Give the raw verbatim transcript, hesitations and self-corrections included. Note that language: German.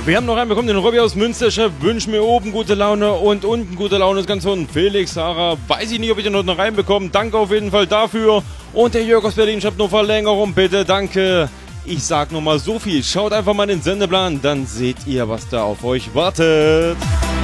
Wir haben noch einen bekommen, den Robby aus Münster. Chef, wünscht mir oben gute Laune und unten gute Laune. Das ganz unten. Felix, Sarah, weiß ich nicht, ob ich den noch reinbekomme. Danke auf jeden Fall dafür. Und der Jörg aus Berlin schreibt nur Verlängerung, bitte, danke. Ich sag nur mal so viel. Schaut einfach mal in den Sendeplan, dann seht ihr, was da auf euch wartet.